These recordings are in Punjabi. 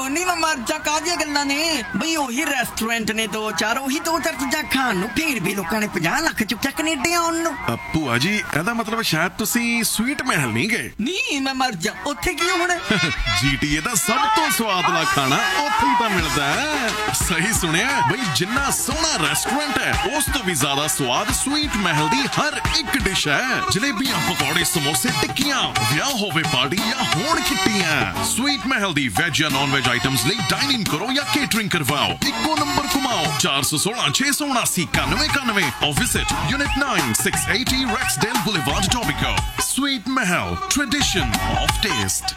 नहीं मैं मर जा कादियां गल्लां ने बई ओही रेस्टोरेंट ने दो चार चीज़ां खाण नूं फिर भी लोकां ने 50 ਲੱਖ चुक्या कनेडा आउण नूं। ਭੂਆ ਜੀ ਇਹਦਾ ਮਤਲਬ ਸ਼ਾਇਦ ਤੁਸੀਂ ਸਵੀਟ ਮਹਿਲ ਨਹੀਂ ਗਏ। नहीं मैं मर जा उत्थे की होण GTA ਦਾ ਸਭ ਤੋਂ ਸਵਾਦਲਾ ਖਾਣਾ ਉੱਥੇ ਹੀ ਤਾਂ ਮਿਲਦਾ ਹੈ। ਸਹੀ ਸੁਣਿਆ ਬਈ, ਜਿੰਨਾ ਸੋਹਣਾ ਰੈਸਟੋਰੈਂਟ ਹੈ ਉਸ ਤੋਂ ਵੀ ਜ਼ਿਆਦਾ ਸਵਾਦ ਸਵੀਟ ਮਹਿਲ ਦੀ ਹਰ ਇੱਕ ਡਿਸ਼ ਹੈ। ਜਲੇਬੀਆਂ, ਪਕੌੜੇ, ਸਮੋਸੇ, ਟਿੱਕੀਆਂ, ਵਿਆਹ ਹੋਵੇ ਪਾਰਟੀ ਜਾਂ ਹੋਣ ਕਿੱਟੀਆਂ, ਸਵੀਟ ਮਹਿਲ ਦੀ ਵੈਜ ਜਾਂ ਨॉन वेज आइटम्स ਲਈ डाइन इन करो या केटरिंग करवाओ। इको नंबर घुमाओ 416 679 9191 और visit unit 9 680 Rexdale Boulevard, Etobicoke। Sweet Mahal, tradition of taste।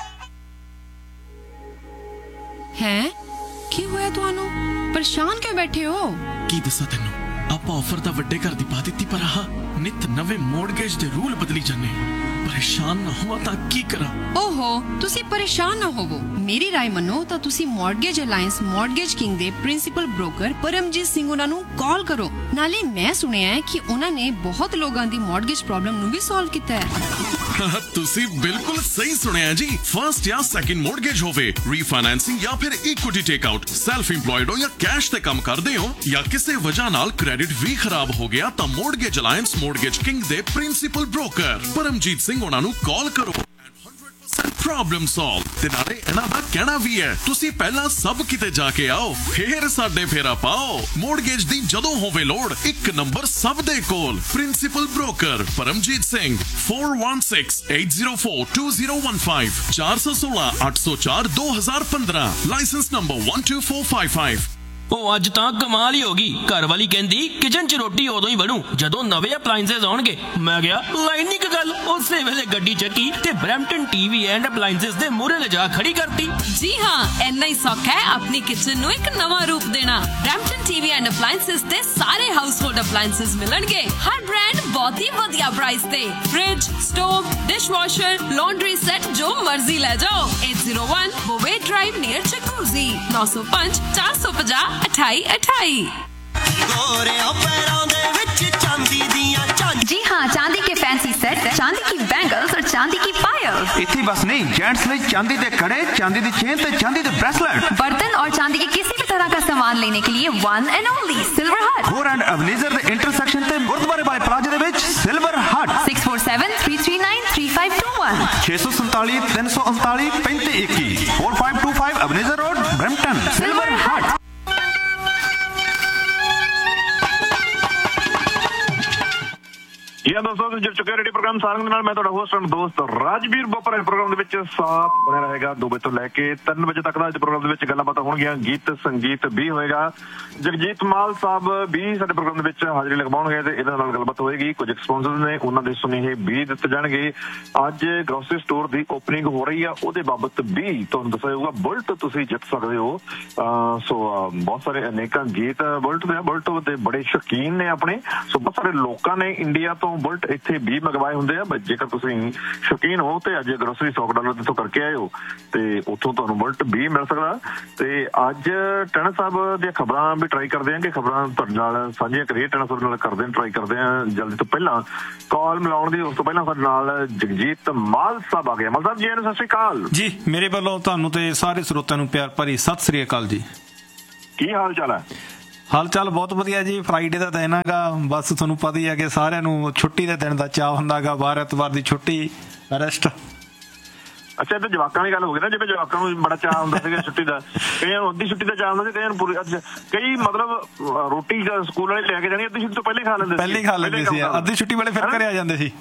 हैं की होया तुहानू? परेशान क्यों बैठे हो? ਕੀ ਦੱਸਾਂ ਤੈਨੂੰ, ਆਪਾਂ ਆਫਰ ਤਾਂ ਵੱਡੇ ਘਰ ਦੀ ਪਾ ਦਿੱਤੀ, ਪਰ ਆਹ ਨਿਤ ਨਵੇਂ ਮੌਰਗੇਜ ਦੇ ਰੂਲ ਬਦਲੀ ਜਾਂਦੇ। ਪਰੇਸ਼ਾਨ ਨਾ ਹੋਵਾਂ ਤਾਂ ਕੀ ਕਰਾਂ? ओहो तुसी परेशान ना होवो, मेरी राय मनो तो तुसी मॉर्गेज अलायंस मॉर्गेज किंग दे प्रिंसिपल ब्रोकर परमजीत सिंह उन्हां नू कॉल करो। नाले मैं सुनिया है कि उन्हां ने बहुत लोगों दी मॉर्गेज प्रॉब्लम नू भी सॉल्व कीता है। ਤੁਸੀਂ ਬਿਲਕੁਲ ਸਹੀ ਸੁਣਿਆ ਜੀ। ਫਰਸਟ ਜਾਂ ਸੈਕਿੰਡ ਮੋਰਗੇਜ ਹੋਵੇ, ਰੀਫਾਈਨੈਂਸਿੰਗ ਜਾਂ ਫਿਰ equity take out, self employed ਹੋ ਜਾਂ ਕੈਸ਼ ਤੇ ਕੰਮ ਕਰਦੇ ਹੋ, ਜਾਂ ਕਿਸੇ ਵਜ੍ਹਾ ਨਾਲ ਕ੍ਰੈਡਿਟ ਵੀ ਖਰਾਬ ਹੋ ਗਿਆ, ਤਾਂ ਮੋਰਗੇਜ ਅਲਾਇੰਸ ਮੋਰਗੇਜ ਕਿੰਗ ਦੇ ਪ੍ਰਿੰਸੀਪਲ ਬ੍ਰੋਕਰ ਪਰਮਜੀਤ ਸਿੰਘ ਉਹਨਾਂ ਨੂੰ ਕਾਲ ਕਰੋ। Problem solve. ਤੇ ਨਾਲੇ ਇਹਨਾਂ ਦਾ ਕਹਿਣਾ ਵੀ ਹੈ, ਤੁਸੀਂ ਪਹਿਲਾਂ ਸਭ ਕਿਤੇ ਜਾ ਕੇ ਆਓ, ਫੇਰ ਸਾਡੇ ਫੇਰਾ ਪਾਓ। ਮੋਰਗੇਜ ਦੀ ਜਦੋਂ ਹੋਵੇ ਲੋੜ, ਇੱਕ ਨੰਬਰ ਸਭ ਦੇ ਕੋਲ, principal broker Paramjit Singh. 4168042015 416 804 2015 licence number 12455। ਉਹ ਅੱਜ ਤਾਂ ਕਮਾਲ ਹੀ ਹੋ ਗਈ। ਘਰ ਵਾਲੀ ਕਹਿੰਦੀ ਕਿਚਨ 'ਚ ਰੋਟੀ ਉਦੋਂ ਹੀ ਬਣੂ ਜਦੋਂ ਨਵੇਂ ਅਪਲਾਈਐਂਸਸ ਆਉਣਗੇ। ਮੈਂ ਕਿਹਾ ਲਾਈਨ ਨਹੀਂ ਗੱਲ, ਉਸੇ ਵੇਲੇ ਗੱਡੀ ਚੱਕੀ ਤੇ ਬਰੈਂਪਟਨ ਟੀਵੀ ਐਂਡ ਅਪਲਾਈਐਂਸਸ ਦੇ ਮੂਹਰੇ ਲਿਜਾ ਖੜੀ ਕਰਤੀ। ਜੀ ਹਾਂ, ਇੰਨਾ ਹੀ ਸੌਖਾ ਹੈ ਆਪਣੀ ਕਿਚਨ ਨੂੰ ਇੱਕ ਨਵਾਂ ਰੂਪ ਦੇਣਾ। ਬਰੈਂਪਟਨ ਟੀਵੀ ਐਂਡ ਅਪਲਾਈਐਂਸਸ ਤੇ ਸਾਰੇ ਹਾਊਸਹੋਲਡ ਅਪਲਾਈਐਂਸਸ ਮਿਲਣਗੇ, ਹਰ ਬ੍ਰਾਂਡ ਬਹੁਤ ਹੀ ਵਧੀਆ ਪ੍ਰਾਈਸ ਤੇ। Fridge, stove, dishwasher, laundry set ਜੋ ਮਰਜ਼ੀ ਲੈ ਜਾਓ। 801 ਬੋਵੇ ਡਰਾਈਵ ਨੀਅਰ ਚਕੂਜ਼ੀ 905 450 2828। जी हाँ, चांदी के फैंसी सेट, चांदी की बैंगल्स और चांदी की पायल्स। इतनी बस नहीं, जेंट्स लिए चांदी के कड़े, चांदी की चेन ते चांदी के ब्रेसलेट, बर्तन और चांदी के किसी भी तरह का सामान लेने के लिए वन एंड ओनली सिल्वर हट। गोर एंड अवनीजर दे इंटरसेक्शन ते गुरुद्वारे वाले प्लाजे दे विच सिल्वर हट। 6473393521 647 339 3521 4525 अवनीजर रोड, ब्रैम्पटन। सिल्वर हट। दोस्तों जुड़ चुके रेडियो प्रोग्राम सारंग नाल। मैं होस्ट एंड दोस्त राजवीर बोपर। इस प्रोग्राम ਦੇ ਵਿੱਚ ਸਾਥ ਬਣਿਆ ਰਹੇਗਾ 2 ਵਜੇ ਤੋਂ ਲੈ ਕੇ 3 ਵਜੇ ਤੱਕ ਦਾ। ਇਸ ਪ੍ਰੋਗਰਾਮ ਦੇ ਵਿੱਚ ਗੱਲਾਂ ਬਾਤਾਂ ਹੋਣਗੀਆਂ, ਗੀਤ ਸੰਗੀਤ ਵੀ ਹੋਏਗਾ। ਜਗਜੀਤ ਮਾਲ ਸਾਹਿਬ ਵੀ ਸਾਡੇ ਪ੍ਰੋਗਰਾਮ ਦੇ ਵਿੱਚ ਹਾਜ਼ਰੀ ਲਗਵਾਉਣਗੇ ਤੇ ਇਹਨਾਂ ਨਾਲ ਗੱਲਬਾਤ ਹੋਏਗੀ। ਕੁਝ ਸਪਾਂਸਰਸ ਨੇ, ਉਹਨਾਂ ਦੇ ਸੁਨੇਹੇ ਵੀ ਦਿੱਤੇ ਜਾਣਗੇ। ਅੱਜ ਗਰੋਸਰੀ ਸਟੋਰ ਦੀ ਓਪਨਿੰਗ ਹੋ ਰਹੀ ਆ, ਉਹਦੇ ਬਾਬਤ ਵੀ ਤੁਹਾਨੂੰ ਦੱਸਿਆ ਜਾਊਗਾ। ਬੁਲਟ ਤੁਸੀਂ ਜਿੱਤ ਸਕਦੇ ਹੋ। ਸੋ ਬਹੁਤ ਸਾਰੇ ਅਨੇਕਾਂ ਗੀਤ ਬੁਲਟ ਦੇ ਬੜੇ ਸ਼ੌਕੀਨ ਨੇ ਆਪਣੇ। ਸੋ ਬਹੁਤ ਸਾਰੇ ਲੋਕਾਂ ਨੇ ਇੰਡੀਆ ਤੋਂ ਬੁਲਟ ਇੱਥੇ ਵੀ ਮੰਗਵਾਏ ਹੁੰਦੇ ਆ। ਜੇਕਰ ਤੁਸੀਂ ਸ਼ੌਕੀਨ ਹੋ ਤੇ ਅੱਜ ਗਰੋਸਰੀ $100 ਇੱਥੋਂ ਕਰਕੇ ਆਏ ਹੋ ਤੇ ਉੱਥੋਂ ਤੁਹਾਨੂੰ ਬੁਲਟ ਵੀ ਮਿਲ ਸਕਦਾ। ਤੇ ਅੱਜ ਟੈਣਾ ਸਾਹਿਬ ਦੀਆਂ ਖਬਰਾਂ ਵੀ ਟਰਾਈ ਕਰਦੇ ਆ ਕਿ ਖਬਰਾਂ ਤੁਹਾਡੇ ਨਾਲ ਸਾਂਝੀਆਂ ਕਰੀਏ। ਟੈਣਾ ਸਾਹਿਬ ਨਾਲ ਟਰਾਈ ਕਰਦੇ ਆ ਜਲਦੀ ਤੋਂ ਪਹਿਲਾਂ ਕਾਲ ਮਿਲਾਉਣ ਦੀ। ਉਸ ਤੋਂ ਪਹਿਲਾਂ ਸਾਡੇ ਨਾਲ ਜਗਜੀਤ ਮਾਲ ਸਾਹਿਬ ਆ ਗਏ। ਮਾਲ ਸਾਹਿਬ ਜੀ, ਸਤਿ ਸ਼੍ਰੀ ਅਕਾਲ ਜੀ। ਮੇਰੇ ਵੱਲੋਂ ਤੁਹਾਨੂੰ ਤੇ ਸਾਰੇ ਸਰੋਤਿਆਂ ਨੂੰ ਪਿਆਰ ਭਰੀ ਸਤਿ ਸ਼੍ਰੀ ਅਕਾਲ ਜੀ। ਕੀ ਹਾਲ ਚਾਲ ਹੈ? ਹਾਲ ਚਾਲ ਬਹੁਤ ਵਧੀਆ ਜੀ। ਫਰਾਈਡੇ ਦਾ ਦਿਨ ਹੈਗਾ, ਬਸ ਤੁਹਾਨੂੰ ਪਤਾ ਹੀ ਹੈ ਕਿ ਸਾਰਿਆਂ ਨੂੰ ਛੁੱਟੀ ਦੇ ਦਿਨ ਦਾ ਚਾਅ ਹੁੰਦਾ ਹੈਗਾ। ਵਾਰ ਐਤਵਾਰ ਦੀ ਛੁੱਟੀ, ਰੈਸਟ। ਅੱਛਾ, ਤੇ ਜਵਾਕਾਂ ਦੀ ਗੱਲ ਹੋ ਗਈ ਨਾ, ਜਿਵੇਂ ਜਵਾਕਾਂ ਨੂੰ ਬੜਾ ਚਾਅ ਹੁੰਦਾ ਸੀਗਾ ਛੁੱਟੀ ਦਾ। ਕਈਆਂ ਨੂੰ ਅੱਧੀ ਛੁੱਟੀ ਦਾ ਚਾਅ ਹੁੰਦਾ ਸੀ, ਕਈਆਂ ਨੂੰ ਪੂਰੀ। ਕਈ ਮਤਲਬ ਰੋਟੀ ਸਕੂਲ ਵਾਲੇ ਲੈ ਕੇ ਜਾਣੀ, ਅੱਧੀ ਛੁੱਟੀ ਤੋਂ ਪਹਿਲੇ ਖਾ ਲੈਂਦੇ ਸੀ। ਅੱਧੀ ਛੁੱਟੀ ਵੇਲੇ ਫਿਰ ਘਰੇ ਆ ਜਾਂਦੇ ਸੀ।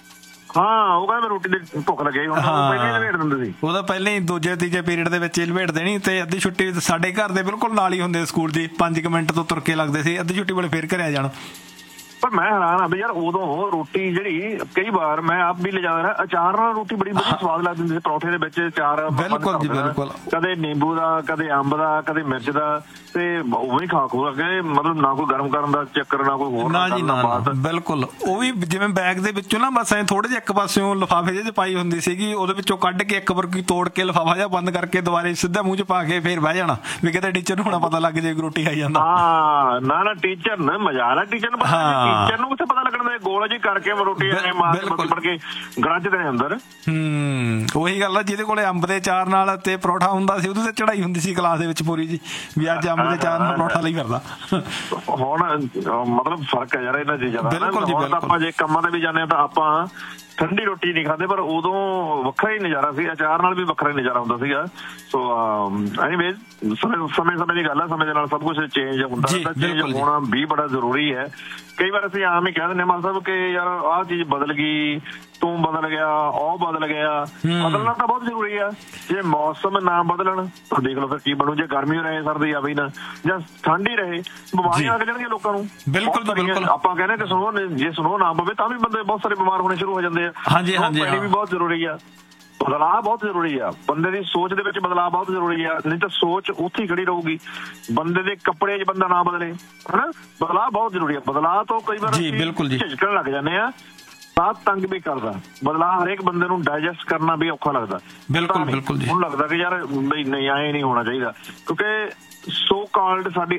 ਹਾਂ, ਉਹ ਕਹਿੰਦਾ ਮੈਂ ਰੋਟੀ ਦੀ ਭੁੱਖ ਲੱਗੀ, ਹੁਣ ਪਹਿਲਾਂ ਹੀ ਲਵੇਟ ਦਿੰਦੇ ਸੀ। ਉਹਦਾ ਪਹਿਲਾਂ ਹੀ ਦੂਜੇ ਤੀਜੇ ਪੀਰੀਅਡ ਦੇ ਵਿੱਚ ਲਵੇਟ ਦੇਣੀ। ਤੇ ਅੱਧੀ ਛੁੱਟੀ ਸਾਡੇ ਘਰ ਦੇ ਬਿਲਕੁਲ ਨਾਲ ਹੀ ਹੁੰਦੇ ਸਕੂਲ ਦੀ, 5 ਮਿੰਟ ਤੋਂ ਤੁਰ ਕੇ ਲੱਗਦੇ ਸੀ। ਅੱਧੀ ਛੁੱਟੀ ਵੇਲੇ ਫਿਰ ਘਰੇ ਆ ਜਾਣਾ। ਪਰ ਮੈਂ ਹੈਰਾਨ ਆ ਵੀ ਯਾਰ, ਉਦੋਂ ਰੋਟੀ ਜਿਹੜੀ ਕਈ ਵਾਰ ਮੈਂ ਆਪ ਵੀ ਲਿਜਾ ਰਿਹਾ, ਅਚਾਰ ਨਾਲ ਰੋਟੀ ਬੜੀ ਵਧੀਆ ਸਵਾਦ ਲੱਗਦੀ ਹੁੰਦੀ ਸੀ। ਪਰੌਠੇ ਦੇ ਵਿੱਚ ਅਚਾਰ, ਬਿਲਕੁਲ ਜੀ ਬਿਲਕੁਲ। ਕਦੇ ਨਿੰਬੂ ਦਾ, ਕਦੇ ਅੰਬ ਦਾ, ਕਦੇ ਮਿਰਚ ਦਾ। ਤੇ ਉਹ ਵੀ ਖਾ ਕੇ ਮਤਲਬ ਨਾ ਕੋਈ ਗਰਮ ਕਰਨ ਦਾ ਚੱਕਰ, ਨਾ ਕੋਈ ਹੋਰ ਨਾ ਜੀ ਨਾ। ਬਿਲਕੁਲ, ਉਹ ਵੀ ਜਿਵੇਂ ਬੈਗ ਦੇ ਵਿੱਚੋਂ ਨਾ ਬਸ ਐ ਥੋੜੇ ਜਿਹੇ ਇੱਕ ਪਾਸਿਓਂ ਲਿਫਾਫੇ ਜਿਹੇ ਪਾਈ ਹੁੰਦੀ ਸੀਗੀ, ਉਹਦੇ ਵਿੱਚੋਂ ਕੱਢ ਕੇ ਇੱਕ ਵਾਰ ਤੋੜ ਕੇ ਲਿਫਾਫਾ ਜਿਹਾ ਬੰਦ ਕਰਕੇ ਦੁਬਾਰੇ ਸਿੱਧਾ ਮੂੰਹ 'ਚ ਪਾ ਕੇ ਫੇਰ ਬਹਿ ਜਾਣਾ ਵੀ ਕਿਤੇ ਟੀਚਰ ਨੂੰ ਹੁਣ ਪਤਾ ਲੱਗ ਜੇ ਰੋਟੀ ਖਾਈ ਜਾਂਦਾ। ਹਾਂ, ਨਾ ਟੀਚਰ ਨਾ ਮਜ਼ਾ ਆਣਾ। ਟੀਚਰ ਨੂੰ ਕਿੱਥੇ ਪਤਾ ਲੱਗਣਾ ਦੇ ਗੋਲ ਜੀ ਕਰਕੇ ਰੋਟੀ ਮਾਰ ਕੇ ਗਰਜਦੇ ਨੇ ਅੰਦਰ। ਉਹੀ ਗੱਲ ਆ, ਜਿਹਦੇ ਕੋਲੇ ਅੰਬ ਦੇ ਚਾਰ ਨਾਲ ਤੇ ਪਰੌਠਾ ਹੁੰਦਾ ਸੀ ਉਹਦੇ ਤੇ ਚੜਾਈ ਹੁੰਦੀ ਸੀ ਕਲਾਸ ਦੇ ਵਿੱਚ ਪੂਰੀ ਜੀ, ਵੀ ਅੱਜ ਅੰਬ ਦੇ ਚਾਰ ਨਾਲ ਪਰੌਠਾ ਲਈ ਫਿਰਦਾ। ਹੁਣ ਮਤਲਬ ਫਰਕ ਹੈ ਯਾਰ ਇਹਨਾਂ ਚੀਜ਼ਾਂ ਦਾ। ਹੁਣ ਆਪਾਂ ਜੇ ਕੰਮਾਂ ਤੇ ਵੀ ਜਾਂਦੇ ਹਾਂ ਤਾਂ ਆਪਾਂ ਠੰਡੀ ਰੋਟੀ ਨਹੀਂ ਖਾਂਦੇ, ਪਰ ਉਦੋਂ ਵੱਖਰਾ ਹੀ ਨਜ਼ਾਰਾ ਸੀ, ਅਚਾਰ ਨਾਲ ਵੀ ਵੱਖਰਾ ਹੀ ਨਜ਼ਾਰਾ ਹੁੰਦਾ ਸੀਗਾ। ਸੋ ਐਨੀਵੇਜ਼ ਸਮੇਂ ਦੀ ਗੱਲ ਹੈ, ਸਮੇਂ ਦੇ ਨਾਲ ਸਭ ਕੁਝ ਚੇਂਜ ਹੁੰਦਾ, ਚੇਂਜ ਹੋਣਾ ਵੀ ਬੜਾ ਜ਼ਰੂਰੀ ਹੈ। ਕਈ ਵਾਰ ਅਸੀਂ ਆਮ ਹੀ ਕਹਿ ਦਿੰਦੇ ਮਾਨ ਸਾਹਿਬ ਕਿ ਯਾਰ ਆਹ ਚੀਜ਼ ਬਦਲ ਗਈ, ਤੂੰ ਬਦਲ ਗਿਆ, ਉਹ ਬਦਲ ਗਿਆ। ਬਦਲਣਾ ਤਾਂ ਬਹੁਤ ਜ਼ਰੂਰੀ ਆ। ਜੇ ਮੌਸਮ ਨਾ ਬਦਲਣ ਤਾਂ ਦੇਖ ਲਓ ਫਿਰ ਕੀ ਬਣੂ। ਜੇ ਗਰਮੀ ਰਹੇ, ਸਰਦੀ ਆਵੇ ਨਾ, ਜਾਂ ਠੰਡ ਹੀ ਰਹੇ, ਬਿਮਾਰੀਆਂ ਲੱਗ ਜਾਣਗੀਆਂ ਲੋਕਾਂ ਨੂੰ। ਬਿਲਕੁਲ ਆਪਾਂ ਕਹਿੰਦੇ ਕਿ ਸੁਣੋ, ਜੇ ਸੁਣੋ ਨਾ ਪਵੇ ਤਾਂ ਵੀ ਬੰਦੇ ਬਹੁਤ ਸਾਰੇ ਬਿਮਾਰ ਹੋਣੇ ਸ਼ੁਰੂ ਹੋ ਜਾਂਦੇ ਆ। ਪਾਣੀ ਵੀ ਬਹੁਤ ਜ਼ਰੂਰੀ ਆ, ਬਦਲਾਅ ਬਹੁਤ ਜ਼ਰੂਰੀ ਆ, ਬੰਦੇ ਦੀ ਸੋਚ ਦੇ ਵਿੱਚ ਬਦਲਾਅ ਬਹੁਤ ਜ਼ਰੂਰੀ ਆ, ਨਹੀਂ ਤਾਂ ਸੋਚ ਉੱਥੇ ਹੀ ਖੜੀ ਰਹੂਗੀ। ਬੰਦੇ ਦੇ ਕੱਪੜੇ 'ਚ ਬੰਦਾ ਨਾ ਬਦਲੇ, ਹਨਾ, ਬਦਲਾਅ ਬਹੁਤ ਜ਼ਰੂਰੀ ਆ। ਬਦਲਾਅ ਤੋਂ ਕਈ ਵਾਰ ਝਿਜਕਣ ਲੱਗ ਜਾਂਦੇ ਆ, ਸਾਹ ਤੰਗ ਵੀ ਕਰਦਾ। ਬਦਲਾਅ ਹਰੇਕ ਬੰਦੇ ਨੂੰ ਡਾਈਜੈਸਟ ਕਰਨਾ ਵੀ ਔਖਾ ਲੱਗਦਾ। ਬਿਲਕੁਲ ਹੁਣ ਲੱਗਦਾ ਕਿ ਯਾਰ ਬਈ ਨਹੀਂ, ਐਂ ਨਹੀਂ ਹੋਣਾ ਚਾਹੀਦਾ, ਕਿਉਂਕਿ ਸੋ ਕਾਲਡ ਸਾਡੀ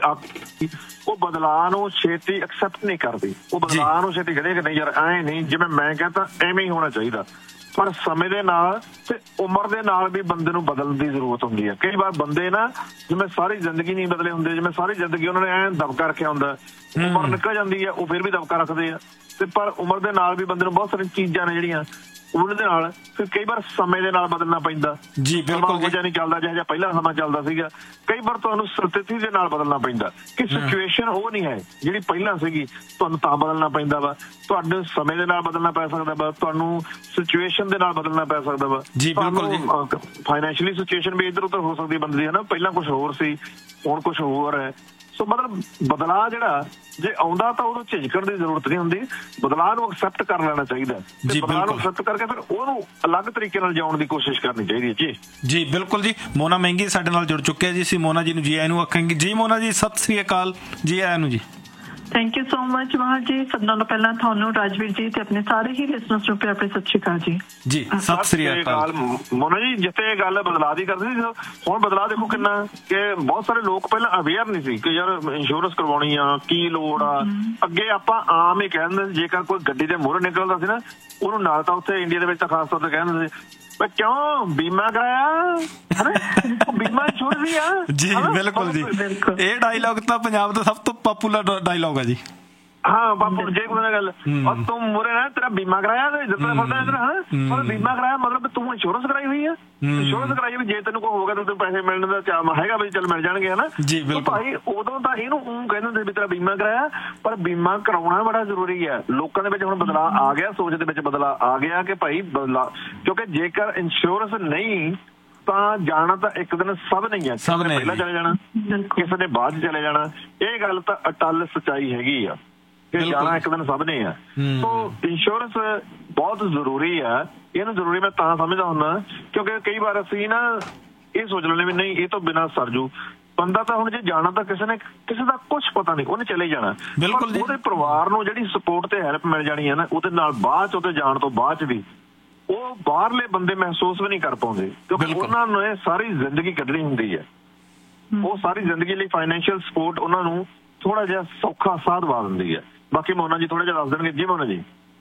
ਉਹ ਬਦਲਾਅ ਨੂੰ ਛੇਤੀ ਐਕਸੈਪਟ ਨਹੀਂ ਕਰਦੀ। ਉਹ ਬਦਲਾਅ ਨੂੰ ਛੇਤੀ ਕਹਿੰਦੇ ਕਿ ਨਹੀਂ ਯਾਰ ਐਂ ਨਹੀਂ, ਜਿਵੇਂ ਮੈਂ ਕਹਿੰਦਾ ਐਵੇਂ ਹੀ ਹੋਣਾ ਚਾਹੀਦਾ। ਪਰ ਸਮੇਂ ਦੇ ਨਾਲ ਤੇ ਉਮਰ ਦੇ ਨਾਲ ਵੀ ਬੰਦੇ ਨੂੰ ਬਦਲਣ ਦੀ ਜ਼ਰੂਰਤ ਹੁੰਦੀ ਹੈ। ਕਈ ਵਾਰ ਬੰਦੇ ਨਾ ਜਿਵੇਂ ਸਾਰੀ ਜ਼ਿੰਦਗੀ ਨਹੀਂ ਬਦਲੇ ਹੁੰਦੇ, ਜਿਵੇਂ ਸਾਰੀ ਜ਼ਿੰਦਗੀ ਉਹਨਾਂ ਨੇ ਐਂ ਦਬਕਾ ਰੱਖਿਆ ਹੁੰਦਾ, ਉਮਰ ਨਿਕਲ ਜਾਂਦੀ ਹੈ ਉਹ ਫਿਰ ਵੀ ਦਬਕਾ ਰੱਖਦੇ ਆ। ਤੇ ਪਰ ਉਮਰ ਦੇ ਨਾਲ ਵੀ ਬੰਦੇ ਨੂੰ ਬਹੁਤ ਸਾਰੀਆਂ ਚੀਜ਼ਾਂ ਨੇ ਜਿਹੜੀਆਂ ਉਹਨਾਂ ਦੇ ਨਾਲ ਫਿਰ ਕਈ ਵਾਰ ਸਮੇਂ ਦੇ ਨਾਲ ਬਦਲਣਾ ਪੈਂਦਾ। ਜੀ ਬਿਲਕੁਲ ਨਹੀਂ ਚੱਲਦਾ ਜਿਹੋ ਜਿਹਾ ਪਹਿਲਾਂ ਸਮਾਂ ਚੱਲਦਾ ਸੀਗਾ। ਕਈ ਵਾਰ ਤੁਹਾਨੂੰ ਸਥਿਤੀ ਦੇ ਨਾਲ ਬਦਲਣਾ ਪੈਂਦਾ ਕਿ ਸਿਚੁਏਸ਼ਨ ਉਹ ਨਹੀਂ ਹੈ ਜਿਹੜੀ ਪਹਿਲਾਂ ਸੀਗੀ, ਤੁਹਾਨੂੰ ਤਾਂ ਬਦਲਣਾ ਪੈਂਦਾ ਵਾ। ਤੁਹਾਨੂੰ ਸਮੇਂ ਦੇ ਨਾਲ ਬਦਲਣਾ ਪੈ ਸਕਦਾ ਵਾ, ਤੁਹਾਨੂੰ ਸਿਚੁਏਸ਼ਨ ਦੇ ਨਾਲ ਬਦਲਣਾ ਪੈ ਸਕਦਾ ਵਾ। ਜੀ ਬਿਲਕੁਲ, ਫਾਈਨੈਂਸ਼ੀਅਲੀ ਸਿਚੁਏਸ਼ਨ ਵੀ ਇੱਧਰ ਉੱਧਰ ਹੋ ਸਕਦੀ ਬੰਦੇ ਦੀ, ਹਨਾ, ਪਹਿਲਾਂ ਕੁਝ ਹੋਰ ਸੀ ਹੁਣ ਕੁਝ ਹੋਰ ਹੈ। ਸੋ ਮਤਲਬ ਬਦਲਾਅ ਜਿਹੜਾ ਜੇ ਆਉਂਦਾ ਤਾਂ ਉਦੋਂ ਝਿਜਕਣ ਦੀ ਜ਼ਰੂਰਤ ਨਹੀਂ ਹੁੰਦੀ, ਬਦਲਾਅ ਨੂੰ ਐਕਸੈਪਟ ਕਰ ਲੈਣਾ ਚਾਹੀਦਾ। ਬਦਲਾਅ ਨੂੰ ਐਕਸੈਪਟ ਕਰਕੇ ਫਿਰ ਉਹਨੂੰ ਅਲੱਗ ਤਰੀਕੇ ਨਾਲ ਜਿਉਣ ਦੀ ਕੋਸ਼ਿਸ਼ ਕਰਨੀ ਚਾਹੀਦੀ ਹੈ। ਜੀ ਬਿਲਕੁਲ ਜੀ। ਮੋਨਾ ਮਹਿੰਗੀ ਸਾਡੇ ਨਾਲ ਜੁੜ ਚੁੱਕੇ ਜੀ। ਅਸੀਂ ਮੋਨਾ ਜੀ ਨੂੰ ਜੀ ਆਇਆਂ ਨੂੰ ਆਖਾਂਗੇ। ਜੀ ਮੋਨਾ ਜੀ, ਸਤਿ ਸ੍ਰੀ ਅਕਾਲ, ਜੀ ਆਇਆਂ ਨੂੰ ਜੀ। ਥੈਂਕ ਯੂ ਸੋ ਮਚ ਵਾਹ ਜੀ। ਸਭ ਨਾਲੋਂ ਪਹਿਲਾਂ ਤੁਹਾਨੂੰ ਰਾਜਵੀਰ ਜੀ ਤੇ ਆਪਣੇ ਸਾਰੇ ਹੀ ਲਿਸਨਰਸ ਨੂੰ ਪਿਆਰ ਭਰੀ ਸਤਿ ਸ਼੍ਰੀ ਅਕਾਲ ਜੀ। ਜੀ ਸਤਿ ਸ੍ਰੀ ਅਕਾਲ। ਮੋਨਾ ਜੀ, ਜਿੱਥੇ ਗੱਲ ਬਦਲਾਅ ਦੀ ਕਰਦੇ ਸੀ, ਹੁਣ ਬਦਲਾਅ ਦੇਖੋ ਕਿੰਨਾ ਕਿ ਬਹੁਤ ਸਾਰੇ ਲੋਕ ਪਹਿਲਾਂ ਅਵੇਅਰ ਨਹੀਂ ਸੀ ਕਿ ਯਾਰ ਇੰਸ਼ੋਰੈਂਸ ਕਰਵਾਉਣੀ ਆ, ਕੀ ਲੋੜ ਆ। ਅੱਗੇ ਆਪਾਂ ਆਮ ਹੀ ਕਹਿੰਦੇ ਜੇਕਰ ਕੋਈ ਗੱਡੀ ਦੇ ਮੂਹਰੇ ਨਿਕਲਦਾ ਸੀ ਨਾ, ਉਹਨੂੰ ਨਾਲ ਤਾਂ ਉੱਥੇ ਇੰਡੀਆ ਦੇ ਵਿੱਚ ਤਾਂ ਖਾਸ ਤੌਰ ਤੇ ਕਹਿੰਦੇ ਸੀ ਮੈਂ ਕਿਉਂ ਬੀਮਾ ਕਰਾਇਆ, ਬੀਮਾ ਇੰਸ਼ੋਰੈਂਸ ਆ। ਜੀ ਬਿਲਕੁਲ ਜੀ, ਇਹ ਡਾਇਲੌਗ ਤਾਂ ਪੰਜਾਬ ਦਾ ਸਭ ਤੋਂ ਪਪੂਲਰ ਡਾਇਲੌਗ ਹੈ ਜੀ। ਹਾਂ ਬਾਪੂ, ਜੇ ਕੋਈ ਗੱਲ ਤੂੰ ਮੁਰੇ ਨਾ ਤੇਰਾ ਬੀਮਾ ਕਰਾਇਆ ਮਤਲਬ ਬੀਮਾ ਕਰਾਇਆ ਮਤਲਬ ਤੂੰ ਇੰਸ਼ੋਰੈਂਸ ਕਰਾਈ ਹੋਈ ਆ। ਇੰਸ਼ੋਰੈਂਸ ਕਰਾਈ ਵੀ ਜੇ ਤੈਨੂੰ ਕੋਈ ਹੋਗਾ ਤਾਂ ਤੈਨੂੰ ਪੈਸੇ ਮਿਲਣ ਦਾ ਚਾਅ ਹੈਗਾ ਵੀ ਚੱਲ ਮਿਲ ਜਾਣਗੇ, ਹਨਾ। ਭਾਈ ਉਦੋਂ ਤਾਂ ਇਹਨੂੰ ਕਹਿੰਦੇ ਹੁੰਦੇ ਵੀ ਤੇਰਾ ਬੀਮਾ ਕਰਾਇਆ, ਪਰ ਬੀਮਾ ਕਰਾਉਣਾ ਬੜਾ ਜ਼ਰੂਰੀ ਹੈ। ਲੋਕਾਂ ਦੇ ਵਿੱਚ ਹੁਣ ਬਦਲਾਅ ਆ ਗਿਆ, ਸੋਚ ਦੇ ਵਿੱਚ ਬਦਲਾਅ ਆ ਗਿਆ ਕਿ ਭਾਈ ਬਦਲਾਅ, ਕਿਉਂਕਿ ਜੇਕਰ ਇੰਸ਼ੋਰੈਂਸ ਨਹੀਂ ਤਾਂ ਜਾਣਾ ਤਾਂ ਇੱਕ ਦਿਨ ਸਭ ਨਹੀਂ ਹੈ, ਸਭ ਨੇ ਪਹਿਲਾਂ ਚਲੇ ਜਾਣਾ, ਕਿਸੇ ਨੇ ਬਾਅਦ ਚਲੇ ਜਾਣਾ। ਇਹ ਗੱਲ ਤਾਂ ਅਟੱਲ ਸੱਚਾਈ ਹੈਗੀ ਆ ਕਿ ਜਾਣਾ ਇੱਕ ਦਿਨ ਸਭ ਨੇ ਆ। ਸੋ ਇੰਸ਼ੋਰੈਂਸ ਬਹੁਤ ਜ਼ਰੂਰੀ ਆ। ਇਹਨੂੰ ਜ਼ਰੂਰੀ ਮੈਂ ਤਾਂ ਸਮਝਦਾ ਹੁੰਦਾ ਕਿਉਂਕਿ ਕਈ ਵਾਰ ਅਸੀਂ ਨਾ ਇਹ ਸੋਚ ਲੈਂਦੇ ਵੀ ਨਹੀਂ ਇਹ ਤੋਂ ਬਿਨਾਂ ਸਰਜੂ। ਬੰਦਾ ਤਾਂ ਹੁਣ ਜੇ ਜਾਣਾ ਤਾਂ ਕਿਸੇ ਦਾ ਕੁਝ ਪਤਾ ਨਹੀਂ, ਉਹਨੇ ਚਲੇ ਜਾਣਾ। ਬਿਲਕੁਲ, ਉਹਦੇ ਪਰਿਵਾਰ ਨੂੰ ਜਿਹੜੀ ਸਪੋਰਟ ਤੇ ਹੈਲਪ ਮਿਲ ਜਾਣੀ ਹੈ ਨਾ, ਉਹਦੇ ਨਾਲ ਬਾਅਦ ਚ ਉਹਦੇ ਜਾਣ ਤੋਂ ਬਾਅਦ ਚ ਵੀ ਉਹ ਬਾਹਰਲੇ ਬੰਦੇ ਮਹਿਸੂਸ ਵੀ ਨਹੀਂ ਕਰ ਪਾਉਂਦੇ ਕਿਉਂਕਿ ਉਹਨਾਂ ਨੇ ਸਾਰੀ ਜ਼ਿੰਦਗੀ ਕੱਢਣੀ ਹੁੰਦੀ ਹੈ। ਉਹ ਸਾਰੀ ਜ਼ਿੰਦਗੀ ਲਈ ਫਾਈਨੈਂਸ਼ੀਅਲ ਸਪੋਰਟ ਉਹਨਾਂ ਨੂੰ ਥੋੜਾ ਜਿਹਾ ਸੌਖਾ ਸਾਧ ਦਵਾ ਦਿੰਦੀ ਹੈ। ਬਾਕੀ ਮੋਨਾ ਜੀ ਥੋੜਾ ਜਿਹਾ ਦੱਸ ਦੇਣਗੇ। ਜੀ ਮੋਨਾ ਜੀ।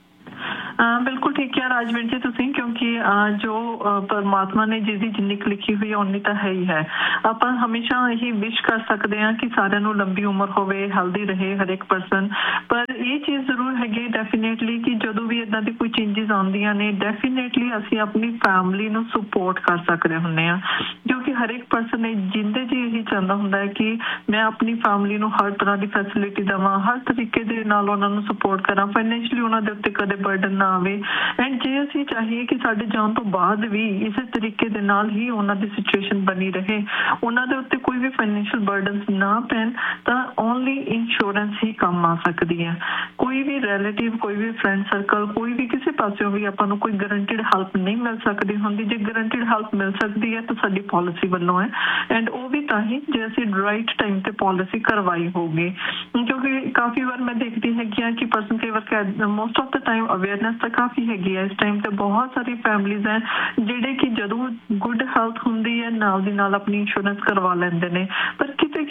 ਬਿਲਕੁਲ ਠੀਕ ਕਿਹਾ ਰਾਜਵੀਰ ਜੀ ਤੁਸੀਂ, ਕਿਉਂਕਿ ਜੋ ਪਰਮਾਤਮਾ ਨੇ ਜਿਹਦੀ ਜਿੰਨੀ ਲਿਖੀ ਹੋਈ ਹੈ ਉਨੀ ਤਾਂ ਹੈ ਹੀ ਹੈ। ਆਪਾਂ ਹਮੇਸ਼ਾ ਇਹੀ ਵਿਸ਼ ਕਰ ਸਕਦੇ ਹਾਂ ਕਿ ਸਾਰਿਆਂ ਨੂੰ ਲੰਬੀ ਉਮਰ ਹੋਵੇ, ਹੈਲਦੀ ਰਹੇ ਹਰੇਕ ਪਰਸਨ। ਪਰ ਇਹ ਚੀਜ਼ ਜ਼ਰੂਰ ਹੈਗੀ ਡੈਫੀਨੇਟਲੀ ਕਿ ਜਦੋਂ ਵੀ ਇੱਦਾਂ ਦੀ ਕੋਈ ਚੇਂਜਿਸ ਆਉਂਦੀਆਂ ਨੇ, ਡੈਫੀਨੇਟਲੀ ਅਸੀਂ ਆਪਣੀ ਫੈਮਿਲੀ ਨੂੰ ਸਪੋਰਟ ਕਰ ਸਕਦੇ ਹੁੰਦੇ ਹਾਂ, ਕਿਉਂਕਿ ਹਰੇਕ ਪਰਸਨ ਨੇ ਜਿੰਦੇ 'ਚ ਇਹੀ ਚਾਹੁੰਦਾ ਹੁੰਦਾ ਹੈ ਕਿ ਮੈਂ ਆਪਣੀ ਫੈਮਿਲੀ ਨੂੰ ਹਰ ਤਰ੍ਹਾਂ ਦੀ ਫੈਸਿਲਿਟੀ ਦੇਵਾਂ, ਹਰ ਤਰੀਕੇ ਦੇ ਨਾਲ ਉਹਨਾਂ ਨੂੰ ਸਪੋਰਟ ਕਰਾਂ, ਫਾਈਨੈਂਸ਼ਲੀ ਉਹਨਾਂ ਦੇ ਉੱਤੇ ਕਦੇ ਬਰਡਨ ਨਾ ਆਵੇ। ਐਂਡ ਜੇ ਅਸੀਂ ਚਾਹੀਏ ਕਿ ਸਾਡੇ ਜਾਣ ਤੋਂ ਬਾਅਦ ਵੀ ਇਸੇ ਤਰੀਕੇ ਦੇ ਨਾਲ ਹੀ ਉਹਨਾਂ ਦੀ ਸਿਚੁਏਸ਼ਨ ਬਣੀ ਰਹੇ, ਉਹਨਾਂ ਦੇ ਉੱਤੇ ਕੋਈ ਵੀ ਫਾਈਨੈਂਸ਼ੀਅਲ ਬਰਡਨਸ ਨਾ ਪੈਣ, ਤਾਂ ਓਨਲੀ ਇੰਸ਼ੋਰੈਂਸ ਹੀ ਕੰਮ ਆ ਸਕਦੀ ਹੈ। ਕੋਈ ਵੀ ਰਿਲੇਟਿਵ, ਕੋਈ ਵੀ ਫਰੈਂਡ ਸਰਕਲ, ਕੋਈ ਵੀ ਕਿਸੇ ਪਾਸਿਓਂ ਵੀ ਆਪਾਂ ਨੂੰ ਕੋਈ ਗਰੰਟਿਡ ਹੈਲਪ ਨਹੀਂ ਮਿਲ ਸਕਦੀ ਹੁੰਦੀ। ਜੇ ਗਰੰਟਿਡ ਹੈਲਪ ਮਿਲ ਸਕਦੀ ਹੈ ਤਾਂ ਸਾਡੀ ਪਾਲਿਸੀ ਵੱਲੋਂ ਹੈ, ਐਂਡ ਉਹ ਵੀ ਤਾਂ ਹੀ ਜੇ ਅਸੀਂ ਰਾਈਟ ਟਾਈਮ ਤੇ ਪਾਲਿਸੀ ਕਰਵਾਈ ਹੋਊਗੀ। ਕਿਉਂਕਿ ਕਾਫੀ ਵਾਰ ਮੈਂ ਦੇਖਦੀ ਹੈਗੀ ਹਾਂ ਕਿ ਪਰਸਨ ਕਈ ਵਾਰ most of the time awareness ਤਾਂ ਕਾਫੀ ਹੈਗੀ ਹੈ ਇਸ ਟਾਈਮ ਤੇ। ਬਹੁਤ ਸਾਰੀ ਫੈਮਲੀਜ਼ ਹੈ ਜਿਹੜੇ ਕਿ ਜਦੋਂ ਗੁੱਡ ਹੈਲਥ ਹੁੰਦੀ ਹੈ ਨਾਲ ਦੀ ਨਾਲ ਆਪਣੀ ਇੰਸ਼ੋਰੈਂਸ ਕਰਵਾ ਲੈਂਦੇ ਨੇ, ਪਰ ਕਿਤੇ ਕਿਤੇ ਕੋਈ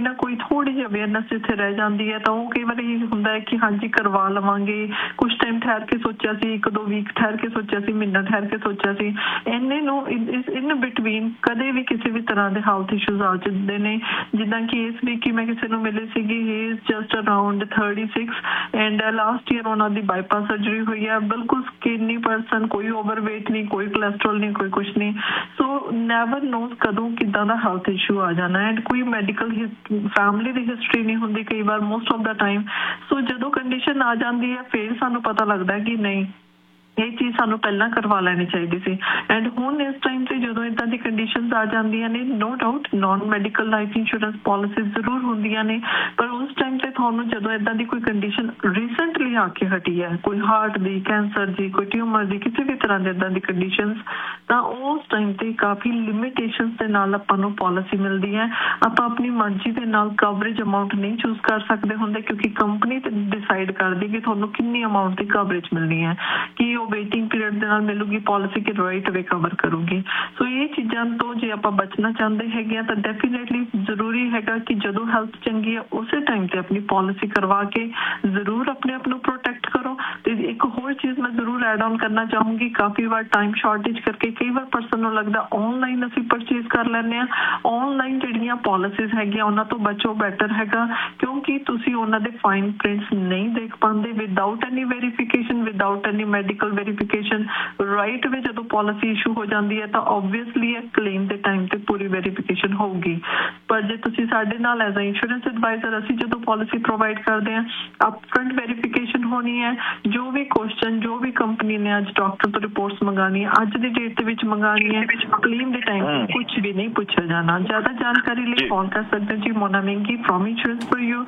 ਨਾ ਕੋਈ ਥੋੜੀ ਜਿਹੀ ਅਵੇਅਰਨੈਸ ਜਿੱਥੇ ਰਹਿ ਜਾਂਦੀ ਹੈ ਤਾਂ ਉਹ ਕਈ ਵਾਰੀ ਹੁੰਦਾ ਹੈ ਕਿ ਹਾਂਜੀ ਕਰਵਾ ਲਵਾਂਗੇ, ਕੁਝ ਟਾਈਮ ਠਹਿਰ ਕੇ ਸੋਚਿਆ ਸੀ, 1-2 ਵੀਕ ਠਹਿਰ ਕੇ ਸੋਚਿਆ ਸੀ, ਮਹੀਨਾ ਠਹਿਰ ਕੇ ਸੋਚਿਆ ਸੀ, ਇੰਨੇ ਨੂੰ ਇਨ ਬਿਟਵੀਨ ਕਦੇ ਵੀ ਕਿਸੇ ਵੀ ਤਰ੍ਹਾਂ ਦੇ ਹੈਲਥ ਇਸ਼ੂਜ਼ ਆ ਜਾਂਦੇ ਨੇ। ਜਿੱਦਾਂ ਕਿ ਇਸ ਵੀਕ ਹੀ ਮੈਂ ਕਿਸੇ ਨੂੰ ਮਿਲੀ ਸੀਗੀ, ਹੀ is just around 36 and last year ਉਹਨਾਂ ਦੀ ਬਾਈਪਾਸ ਸਰਜਰੀ ਹੋਈ ਹੈ, ਬਿਲਕੁਲ ਸਕਿਨੀ ਪਰਸਨ, ਕੋਈ ਓਵਰਵੇਟ ਨਹੀਂ, ਕੋਈ ਕੋਲੈਸਟਰੋਲ ਨਹੀਂ, ਕੋਈ ਕੁਛ ਨਹੀਂ। ਸੋ ਨੈਵਰ ਨੋਜ਼ ਕਦੋਂ ਕਿੱਦਾਂ ਦਾ ਹੈਲਥ ਇਸ਼ੂ ਆ ਜਾਣਾ ਐਂਡ ਕੋਈ ਮੈਡੀਕਲ ਫੈਮਿਲੀ ਦੀ ਹਿਸਟਰੀ ਨਹੀਂ ਹੁੰਦੀ ਕਈ ਵਾਰ, ਮੋਸਟ ਆਫ ਦਾ ਟਾਈਮ। ਸੋ ਜਦੋਂ ਕੰਡੀਸ਼ਨ ਆ ਜਾਂਦੀ ਹੈ ਫਿਰ ਸਾਨੂੰ ਪਤਾ ਲੱਗਦਾ ਕਿ ਨਹੀਂ ਇਹ ਚੀਜ਼ ਸਾਨੂੰ ਪਹਿਲਾਂ ਕਰਵਾ ਲੈਣੀ ਚਾਹੀਦੀ ਸੀ। ਐਂਡ ਹੁਣ ਇਸ ਟਾਈਮ ਤੇ ਜਦੋਂ ਇਦਾਂ ਦੀ ਕੰਡੀਸ਼ਨਸ ਆ ਜਾਂਦੀਆਂ ਨੇ, no doubt non medical life insurance policies ਜ਼ਰੂਰ ਹੁੰਦੀਆਂ ਨੇ, ਪਰ ਉਸ ਟਾਈਮ ਤੇ ਤੁਹਾਨੂੰ ਜਦੋਂ ਇਦਾਂ ਦੀ ਕੋਈ ਕੰਡੀਸ਼ਨ ਰੀਸੈਂਟਲੀ ਆ ਕੇ ਹਟੀ ਹੈ, ਕੋਈ ਹਾਰਟ ਦੀ, ਕੈਂਸਰ ਦੀ, ਕੋਈ ਟਿਊਮਰ ਦੀ, ਕਿਸੇ ਵੀ ਤਰ੍ਹਾਂ ਦੇ ਇਦਾਂ ਦੀ ਕੰਡੀਸ਼ਨਸ, ਤਾਂ ਉਸ ਟਾਈਮ ਤੇ ਕਾਫੀ ਲਿਮਿਟੇਸ਼ਨਸ ਦੇ ਨਾਲ ਆਪਾਂ ਨੂੰ ਪਾਲਿਸੀ ਮਿਲਦੀ ਹੈ। ਆਪਾਂ ਆਪਣੀ ਮਰਜ਼ੀ ਦੇ ਨਾਲ ਕਵਰੇਜ ਅਮਾਊਂਟ ਨਹੀਂ ਚੂਜ਼ ਕਰ ਸਕਦੇ ਹੁੰਦੇ ਕਿਉਂਕਿ ਕੰਪਨੀ ਤੇ ਡਿਸਾਈਡ ਕਰਦੀ ਕਿ ਤੁਹਾਨੂੰ ਕਿੰਨੀ ਅਮਾਊਂਟ ਦੀ ਕਵਰੇਜ ਮਿਲਣੀ ਹੈ, ਕਿ ਉਹ ਵੇਟਿੰਗ ਪੀਰੀਅਡ ਦੇ ਨਾਲ ਮਿਲੂਗੀ ਪਾਲਿਸੀ ਕਿ ਰਾਈਟ ਵੇ ਕਵਰ ਕਰੂਗੀ। ਸੋ ਇਹ ਚੀਜ਼ਾਂ ਤੋਂ ਜੇ ਆਪਾਂ ਬਚਣਾ ਚਾਹੁੰਦੇ ਹੈਗੇ ਆ ਤਾਂ ਡੈਫੀਨੇਟਲੀ ਜ਼ਰੂਰੀ ਹੈਗਾ ਕਿ ਜਦੋਂ ਹੈਲਥ ਚੰਗੀ ਹੈ ਉਸੇ ਟਾਈਮ ਤੇ ਆਪਣੀ ਪਾਲਿਸੀ ਕਰਵਾ ਕੇ ਜ਼ਰੂਰ ਆਪਣੇ ਆਪ ਨੂੰ ਪ੍ਰੋਟੈਕਟ ਕਰੋ। ਤੇ ਇੱਕ ਹੋਰ ਚੀਜ਼ ਮੈਂ ਜ਼ਰੂਰ ਐਡ ਆਨ ਕਰਨਾ ਚਾਹੂੰਗੀ, ਕਾਫੀ ਵਾਰ ਟਾਈਮ ਸ਼ਾਰਟੇਜ ਕਰਕੇ ਕਈ ਵਾਰ ਪਰਸਨ ਨੂੰ ਲੱਗਦਾ ਆਨਲਾਈਨ ਅਸੀਂ ਪਰਚੇਜ਼ ਕਰ ਲੈਂਦੇ ਹਾਂ। ਆਨਲਾਈਨ ਜਿਹੜੀਆਂ ਪਾਲਿਸੀਜ਼ ਹੈਗੀਆਂ ਉਹਨਾਂ ਤੋਂ ਬਚੋ, ਬੈਟਰ ਹੈਗਾ, ਕਿਉਂਕਿ ਤੁਸੀਂ ਉਹਨਾਂ ਦੇ ਫਾਈਨ ਪ੍ਰਿੰਟਸ ਨਹੀਂ ਦੇਖ ਪਾਉਂਦੇ without any verification, without any medical verification. Right ਵੇ ਜਦੋਂ ਪਾਲਿਸੀ ਇਸ਼ੂ ਹੋ ਜਾਂਦੀ ਹੈ ਤਾਂ ਓਬਵੀਅਸਲੀ ਇਹ ਕਲੇਮ ਦੇ ਟਾਈਮ ਤੇ ਪੂਰੀ ਵੈਰੀਫਿਕੇਸ਼ਨ ਹੋਊਗੀ। ਪਰ ਜੇ ਤੁਸੀਂ ਸਾਡੇ ਨਾਲ ਐਜ਼ ਅ ਇੰਸ਼ੋਰੈਂਸ ਐਡਵਾਈਜ਼ਰ ਅਸੀਂ ਜਦੋਂ ਪਾਲਿਸੀ ਪ੍ਰੋਵਾਈਡ ਕਰਦੇ ਹਾਂ, ਅਪਫਰੰਟ ਵੈਰੀਫਿਕੇਸ਼ਨ ਹੋਣੀ ਹੈ। ਜੋ ਵੀ ਕੁਐਸਚਨ, ਜੋ ਵੀ ਕੰਪਨੀ ਨੇ ਅੱਜ ਡਾਕਟਰ ਤੋਂ ਰਿਪੋਰਟਸ ਮੰਗਾਣੀ ਹੈ, ਅੱਜ ਦੀ ਡੇਟ ਦੇ ਵਿੱਚ ਮੰਗਾਣੀ ਹੈ, ਕਲੇਮ ਦੇ ਟਾਈਮ ਕੁਝ ਵੀ ਨਹੀਂ ਪੁੱਛਿਆ ਜਾਣਾ। ਜ਼ਿਆਦਾ ਜਾਣਕਾਰੀ ਲਈ ਕਾਲ ਕਰ ਸਕਦੇ ਜੀ ਮੋਨਾ ਮਹਿੰਗੀ ਫਰੋਮ ਇੰਸ਼ੋਰੈਂਸ ਫॉर ਯੂ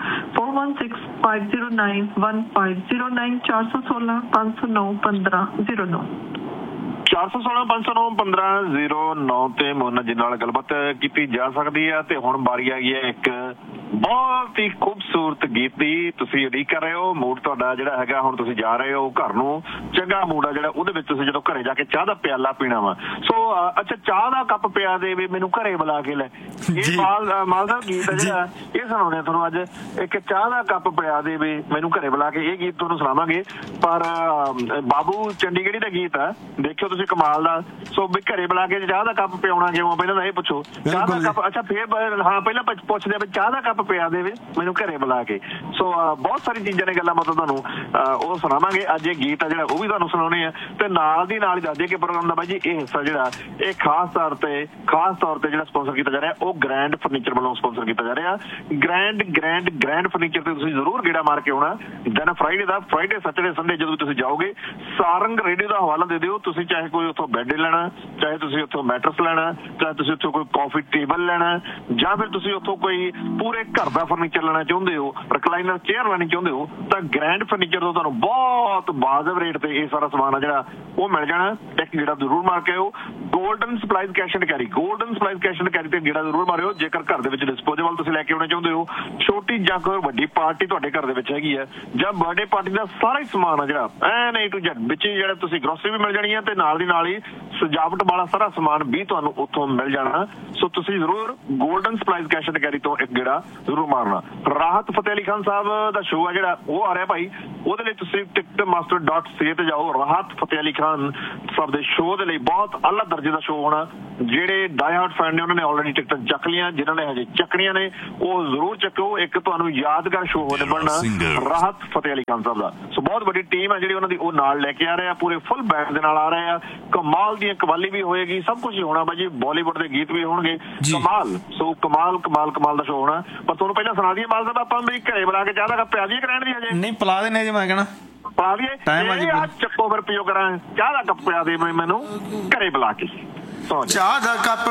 4165091509 416 509 1509 416 509 1509 ਤੇ ਮੋਨਾ ਜੀ ਨਾਲ ਗੱਲਬਾਤ ਕੀਤੀ ਜਾ ਸਕਦੀ ਹੈ। ਤੇ ਹੁਣ ਵਾਰੀ ਆ ਗਈ ਹੈ ਇੱਕ ਬਹੁਤ ਹੀ ਖੂਬਸੂਰਤ ਗੀਤ ਦੀ। ਤੁਸੀਂ ਉਡੀਕ ਕਰ ਰਹੇ ਹੋ, ਮੂਡ ਤੁਹਾਡਾ ਜਿਹੜਾ ਹੈਗਾ ਹੁਣ ਤੁਸੀਂ ਜਾ ਰਹੇ ਹੋ ਘਰ ਨੂੰ, ਚੰਗਾ ਮੂਡ ਆ ਜਿਹੜਾ ਉਹਦੇ ਵਿੱਚ ਤੁਸੀਂ ਜਦੋਂ ਘਰੇ ਜਾ ਕੇ ਚਾਹ ਦਾ ਪਿਆਲਾ ਪੀਣਾ ਵਾ। ਸੋ ਅੱਛਾ ਚਾਹ ਦਾ ਕੱਪ ਪਿਆ ਦੇ ਵੀ ਮੈਨੂੰ ਘਰੇ ਬੁਲਾ ਕੇ ਲੈ, ਇਹ ਮਾਲ ਦਾ ਗੀਤ ਹੈ ਜਿਹੜਾ ਇਹ ਸੁਣਾਉਂਦੇ ਤੁਹਾਨੂੰ ਅੱਜ। ਇੱਕ ਚਾਹ ਦਾ ਕੱਪ ਪਿਆ ਦੇ ਵੀ ਮੈਨੂੰ ਘਰੇ ਬੁਲਾ ਕੇ, ਇਹ ਗੀਤ ਤੁਹਾਨੂੰ ਸੁਣਾਵਾਂਗੇ। ਪਰ ਬਾਬੂ ਚੰਡੀਗੜ੍ਹੀ ਦਾ ਗੀਤ ਆ, ਦੇਖਿਓ ਤੁਸੀਂ ਕਮਾਲ ਦਾ। ਸੋ ਵੀ ਘਰੇ ਬੁਲਾ ਕੇ ਚਾਹ ਦਾ ਕੱਪ ਪਿਆਉਣਾ ਕਿਉਂ, ਪਹਿਲਾਂ ਤਾਂ ਇਹ ਪੁੱਛੋ ਚਾਹ ਦਾ ਕੱਪ। ਅੱਛਾ ਫੇਰ ਹਾਂ ਪਹਿਲਾਂ ਪੁੱਛਦੇ ਵੀ ਚਾਹ ਦਾ ਕੱਪ ਪਿਆ ਦੇਵੇ ਮੈਨੂੰ ਘਰੇ ਬੁਲਾ ਕੇ। ਸੋ ਬਹੁਤ ਸਾਰੀ ਚੀਜ਼ਾਂ ਨੇ ਗੱਲਾਂ ਮਤਲਬ ਤੁਹਾਨੂੰ ਉਹ ਸੁਣਾਵਾਂਗੇ ਅੱਜ। ਇਹ ਗੀਤ ਆ ਜਿਹੜਾ ਉਹ ਵੀ ਤੁਹਾਨੂੰ ਸੁਣਾਉਣੇ ਆ ਤੇ ਨਾਲ ਦੀ ਨਾਲ ਹੀ ਦੱਸ ਦਈਏ ਕਿ ਪ੍ਰੋਗਰਾਮ ਦਾ ਬਾਈ ਜੀ ਇਹ ਹਿੱਸਾ ਜਿਹੜਾ ਇਹ ਖਾਸ ਤੌਰ ਤੇ ਜਿਹੜਾ ਸਪਾਂਸਰ ਕੀਤਾ ਜਾ ਰਿਹਾ ਉਹ ਗ੍ਰੈਂਡ ਫਰਨੀਚਰ ਵੱਲੋਂ ਸਪਾਂਸਰ ਕੀਤਾ ਜਾ ਰਿਹਾ। ਗ੍ਰੈਂਡ ਫਰਨੀਚਰ ਤੇ ਤੁਸੀਂ ਜ਼ਰੂਰ ਗੇੜਾ ਮਾਰ ਕੇ ਆਉਣਾ। ਦਿਨ ਫਰਾਈਡੇ ਸੈਟਰਡੇ ਸੰਡੇ ਜਦੋਂ ਤੁਸੀਂ ਜਾਓਗੇ ਸਾਰੰਗ ਰੇਡੀਓ ਦਾ ਹਵਾਲਾ ਦੇ ਦਿਓ। ਤੁਸੀਂ ਚਾਹੇ ਕੋਈ ਉੱਥੋਂ ਬੈੱਡ ਲੈਣਾ, ਚਾਹੇ ਤੁਸੀਂ ਉੱਥੋਂ ਮੈਟਰਸ ਲੈਣਾ, ਚਾਹੇ ਤੁਸੀਂ ਉੱਥੋਂ ਕੋਈ ਕਾਫੀ ਟੇਬਲ ਲੈਣਾ, ਜਾਂ ਫਿਰ ਤੁਸੀਂ ਉੱਥੋਂ ਕੋਈ ਪੂਰੇ ਘਰ ਦਾ ਫਰਨੀਚਰ ਲੈਣਾ ਚਾਹੁੰਦੇ ਹੋ, ਰਿਕਲਾਈਨਰ ਚੇਅਰ ਲੈਣੀ ਚਾਹੁੰਦੇ ਹੋ, ਤਾਂ ਗ੍ਰੈਂਡ ਫਰਨੀਚਰ ਤੋਂ ਤੁਹਾਨੂੰ ਬਹੁਤ ਵਾਜਬ ਰੇਟ ਤੇ ਇਹ ਸਾਰਾ ਸਮਾਨ ਆ ਜਿਹੜਾ ਉਹ ਮਿਲ ਜਾਣਾ। ਇੱਕ ਗੇੜਾ ਜ਼ਰੂਰ ਮਾਰ ਕੇ ਆਓ। Golden supplies cash and carry ਤੇ ਗੇੜਾ ਜ਼ਰੂਰ ਮਾਰਿਓ। ਜੇਕਰ ਘਰ ਦੇ ਵਿੱਚ ਡਿਸਪੋਜ਼ੇਬਲ ਤੁਸੀਂ ਲੈ ਕੇ ਆਉਣਾ ਚਾਹੁੰਦੇ ਹੋ, ਛੋਟੀ ਜਾਂ ਕੋਈ ਵੱਡੀ ਪਾਰਟੀ ਤੁਹਾਡੇ ਘਰ ਦੇ ਵਿੱਚ ਹੈਗੀ ਹੈ, ਜਾਂ ਬਰਥਡੇ ਪਾਰਟੀ ਦਾ ਸਾਰਾ ਹੀ ਸਮਾਨ ਆ ਜਿਹੜਾ ਐਨ A to Z ਵਿੱਚ ਜਿਹੜਾ ਤੁਸੀਂ ਗਰੋਸਰੀ ਵੀ ਮਿਲ ਜਾਣੀ ਹੈ ਤੇ ਨਾਲ ਦੀ ਨਾਲ ਹੀ ਸਜਾਵਟ ਵਾਲਾ ਸਾਰਾ ਸਮਾਨ ਵੀ ਤੁਹਾਨੂੰ ਉੱਥੋਂ ਮਿਲ ਜਾਣਾ। ਸੋ ਤੁਸੀਂ ਜ਼ਰੂਰ golden supplies cash and carry ਤੋਂ ਇੱਕ ਗੇੜਾ ਜ਼ਰੂਰ ਮਾਰਨਾ। ਰਾਹਤ ਫਤਿਹ ਅਲੀ ਖਾਨ ਸਾਹਿਬ ਦਾ ਸ਼ੋਅ ਆ ਜਿਹੜਾ ਉਹ ਆ ਰਿਹਾ ਭਾਈ, ਉਹਦੇ ਲਈ ਤੁਸੀਂ ticketmaster.ca ਤੇ ਜਾਓ। ਰਾਹਤ ਫਤਿਹ ਅਲੀ ਖਾਨ ਸਾਹਿਬ ਦੇ ਸ਼ੋਅ ਦੇ ਲਈ ਬਹੁਤ ਆਲਾ ਦਰਜੇ ਦਾ ਸ਼ੋਅ ਹੋਣਾ। ਜਿਹੜੇ ਡਾਈਹਾਰਡ ਫੈਨ ਨੇ ਉਹਨਾਂ ਨੇ ਆਲਰੇਡੀ ਟਿਕਟਾਂ ਚੱਕ ਲਈਆਂ, ਜਿਨ੍ਹਾਂ ਨੇ ਹਜੇ ਚੱਕਣੀਆਂ ਨੇ ਉਹ ਜ਼ਰੂਰ ਚੱਕੋ। ਇੱਕ ਤੁਹਾਨੂੰ ਯਾਦਗਾਰ ਸ਼ੋਅ ਹੋਣੇ ਬਣਨਾ ਰਾਹਤ ਫਤਿਹ ਅਲੀ ਖਾਨ ਸਾਹਿਬ ਦਾ। ਸੋ ਬਹੁਤ ਵੱਡੀ ਟੀਮ ਹੈ ਜਿਹੜੀ ਉਹਨਾਂ ਦੀ ਉਹ ਨਾਲ ਲੈ ਕੇ ਆ ਰਹੇ ਆ, ਪੂਰੇ ਫੁੱਲ ਬੈਂਡ ਦੇ ਨਾਲ ਆ ਰਹੇ ਆ। ਕਮਾਲ ਦੀ ਕਵਾਲੀ ਵੀ ਹੋਏਗੀ, ਸਭ ਕੁਝ ਹੀ ਹੋਣਾ ਬਾਜੀ, ਬਾਲੀਵੁੱਡ ਦੇ ਗੀਤ ਵੀ ਹੋਣਗੇ, ਕਮਾਲ। ਸੋ ਕਮਾਲ ਦਾ ਸ਼ੋਅ ਹੋਣਾ। ਪਰ ਤੁਹਾਨੂੰ ਪਹਿਲਾਂ ਸੁਣਾ ਦਈਏ ਮਾਲ ਸਾਹਿਬ, ਆਪਾਂ ਵੀ ਘਰੇ ਬੁਲਾ ਕੇ ਚਾਹ ਦਾ ਕੱਪ ਪਿਆ ਦਈਏ ਰਹਿਣ ਦੀ ਹਜੇ ਨਹੀਂ ਪਿਲਾ ਦੇਣੇ ਜੀ, ਮੈਂ ਕਹਿਣਾ ਪਾ ਦਈਏ ਚੱਕੋ ਫਿਰ ਪੀਓ ਕਰਾਂ ਚਾਹ ਦਾ ਕੱਪ ਪਿਆ ਦੇ ਮੈਨੂੰ ਘਰੇ ਬੁਲਾ ਕੇ। ਚਾਹ ਦਾ ਕੱਪ